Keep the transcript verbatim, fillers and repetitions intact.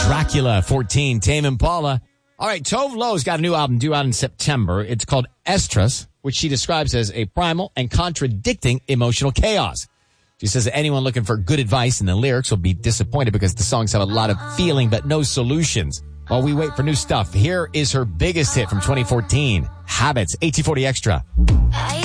Dracula, fourteen, Tame Impala. All right, Tove Lo's got a new album due out in September. It's called Estrus, which she describes as a primal and contradicting emotional chaos. She says that anyone looking for good advice in the lyrics will be disappointed because the songs have a lot of feeling but no solutions. While we wait for new stuff, here is her biggest hit from twenty fourteen, Habits, eighteen forty Extra.